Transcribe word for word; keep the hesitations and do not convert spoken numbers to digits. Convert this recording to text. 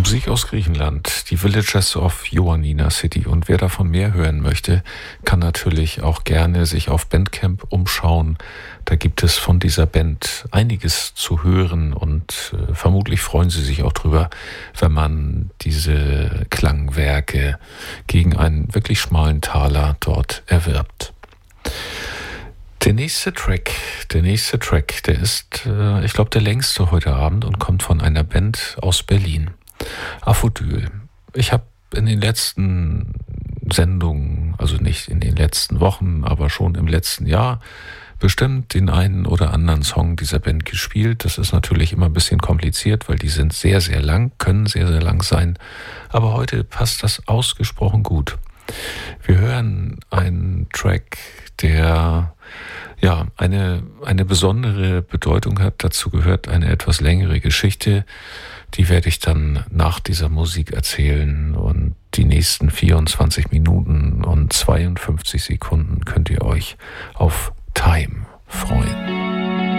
Musik aus Griechenland, die Villages of Ioannina City. Und wer davon mehr hören möchte, kann natürlich auch gerne sich auf Bandcamp umschauen. Da gibt es von dieser Band einiges zu hören und äh, vermutlich freuen sie sich auch drüber, wenn man diese Klangwerke gegen einen wirklich schmalen Taler dort erwirbt. Der nächste Track, der nächste Track, der ist, äh, ich glaube, der längste heute Abend und kommt von einer Band aus Berlin. Aphodyl. Ich habe in den letzten Sendungen, also nicht in den letzten Wochen, aber schon im letzten Jahr bestimmt den einen oder anderen Song dieser Band gespielt. Das ist natürlich immer ein bisschen kompliziert, weil die sind sehr, sehr lang, können sehr, sehr lang sein. Aber heute passt das ausgesprochen gut. Wir hören einen Track, der ja eine, eine besondere Bedeutung hat. Dazu gehört eine etwas längere Geschichte. Die werde ich dann nach dieser Musik erzählen und die nächsten vierundzwanzig Minuten und zweiundfünfzig Sekunden könnt ihr euch auf Time freuen.